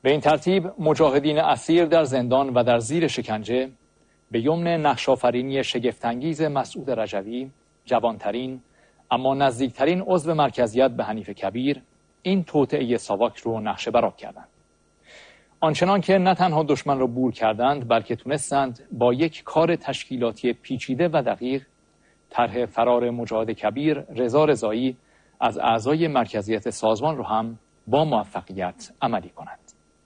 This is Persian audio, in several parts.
به این ترتیب مجاهدین اسیر در زندان و در زیر شکنجه به یمن نقش‌آفرینی شگفت‌انگیز مسعود رجوی، جوانترین اما نزدیکترین عضو مرکزیت به حنیف کبیر، این توطئه ساواک رو نقشه برآب کردند. آنچنان که نه تنها دشمن را بور کردند، بلکه تونستند با یک کار تشکیلاتی پیچیده و دقیق طرح فرار مجاهد کبیر رضا رضایی از اعضای مرکزیت سازمان رو هم با موفقیت عملی کنند.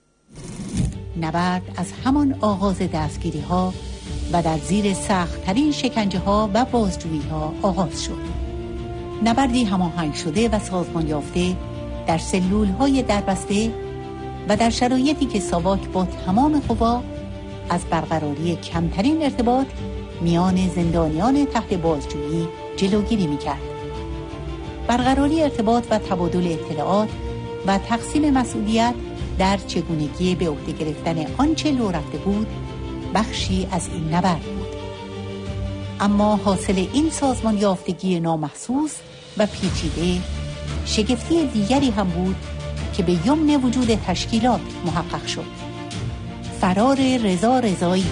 نبرد از همان آغاز دستگیری ها و در زیر سخت ترین شکنجه ها و بازجویی ها آغاز شد. نبردی هماهنگ شده و سازمان یافته در سلول های دربسته و در شرایطی که ساواک با تمام قوا از برقراری کمترین ارتباط میان زندانیان تحت بازجویی جلوگیری میکرد. برقراری ارتباط و تبادل اطلاعات و تقسیم مسئولیت در چگونگی به عهده گرفتن آنچه لو رفته بود بخشی از این نبرد بود. اما حاصل این سازمان یافتگی نامحسوس و پیچیده شگفتی دیگری هم بود که به یمن وجود تشکیلات محقق شد: فرار رضا رضایی.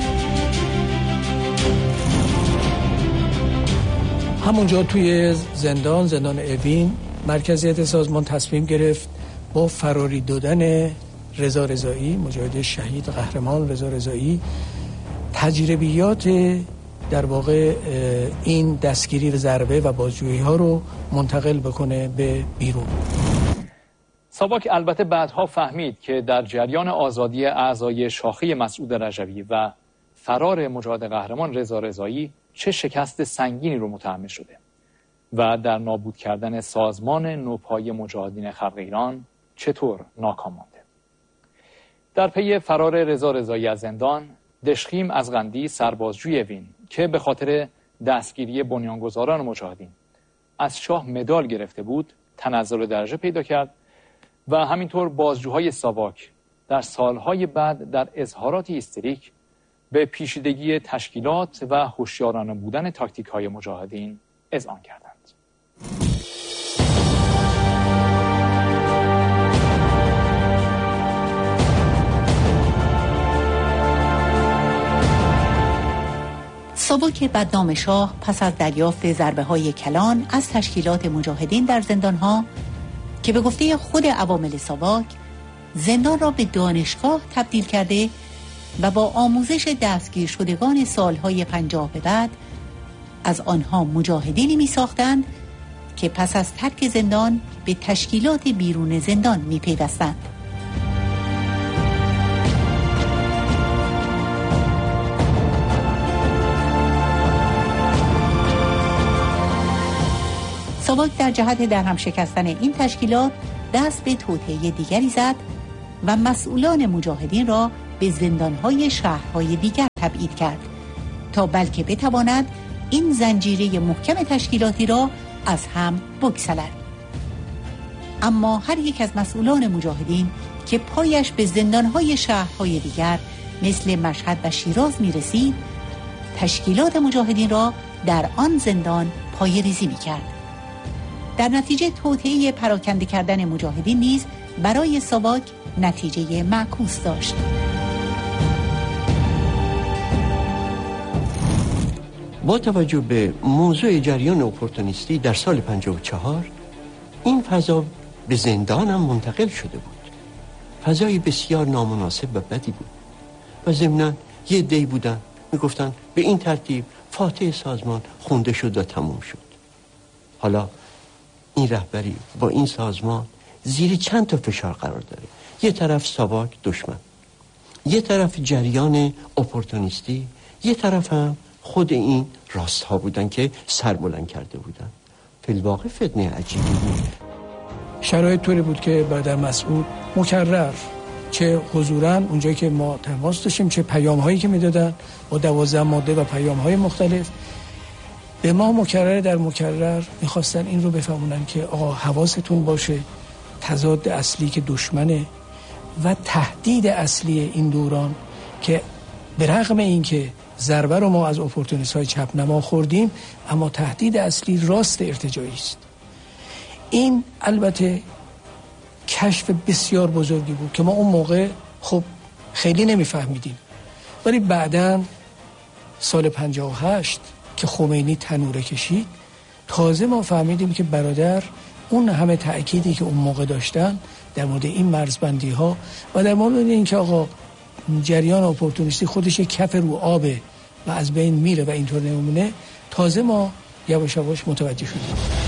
همونجا توی زندان اوین مرکزیت سازمان تصمیم گرفت با فراری دادن رضا رضایی، مجاهد شهید قهرمان رضا رضایی، تجربیات در واقع این دستگیری و ضربه و بازجویی ها رو منتقل بکنه به بیرون. ساواک البته بعدها فهمید که در جریان آزادی اعضای شاخه مسعود رجوی و فرار مجاهد قهرمان رضا رضایی چه شکست سنگینی رو متحمل شده و در نابود کردن سازمان نوپای مجاهدین خلق ایران چطور ناکام مانده. در پی فرار رضا رضایی از زندان، دشخیم از غندی سربازجوی اوین که به خاطر دستگیری بنیانگذاران مجاهدین از شاه مدال گرفته بود، تنزل درجه پیدا کرد و همینطور بازجوهای ساواک در سالهای بعد در اظهارات هیستریک به پیچیدگی تشکیلات و هوشیارانه بودن تاکتیک‌های مجاهدین اذعان کردند. ساواک بدنام شاه پس از دریافت ضربه‌های کلان از تشکیلات مجاهدین در زندان‌ها که به گفته خود عوامل ساواک زندان را به دانشگاه تبدیل کرده و با آموزش دستگیر شدگان سالهای 50 به بعد از آنها مجاهدینی می ساختند که پس از ترک زندان به تشکیلات بیرون زندان می پیوستند. ساواک در جهت درهم شکستن این تشکیلات دست به توطئه دیگری زد و مسئولان مجاهدین را به زندانهای شهرهای دیگر تبعید کرد تا بلکه بتواند این زنجیره محکم تشکیلاتی را از هم بگسلد. اما هر یک از مسئولان مجاهدین که پایش به زندانهای شهرهای دیگر مثل مشهد و شیراز می رسید، تشکیلات مجاهدین را در آن زندان پایه‌ریزی می کرد. در نتیجه توطئه پراکنده کردن مجاهدین نیز برای ساواک نتیجه معکوس داشت. با توجه به موضوع جریان اپورتونیستی در سال 54 این فضا به زندان هم منتقل شده بود. فضای بسیار نامناسب و بدی بود و ضمناً یه عده‌ای بودن میگفتن به این ترتیب فاتح سازمان خونده شد و تموم شد. حالا این رهبری با این سازمان زیر چند تا فشار قرار داره. یه طرف ساواک دشمن، یه طرف جریان اپورتونیستی، یه طرف هم خود این راست ها بودن که سربلند کرده بودن. فی الواقع فتنه عجیبی بود. شرایط طوری بود که برادر مسعود مکرر چه حضوراً اونجایی که ما تماس داشتیم، چه پیام هایی که میدادن با 12 ماده و پیام های مختلف به ما مکرر میخواستن این رو بفهمونن که آقا حواستون باشه، تضاد اصلی که دشمنه و تهدید اصلی این دوران که به رغم این که ضربه رو ما از اپورتونیست های چپ نما خوردیم، اما تهدید اصلی راست ارتجاعی است. این البته کشف بسیار بزرگی بود که ما اون موقع خب خیلی نمیفهمیدیم، ولی بعداً سال 58 که خمینی تنوره کشید تازه ما فهمیدیم که برادر اون همه تأکیدی که اون موقع داشتن در مورد این مرزبندی ها و در مورد این که آقا جریان اپورتونیستی خودش یک کف رو آبه و از بین میره و اینطور نمونه، تازه ما یواش یواش متوجه شدیم.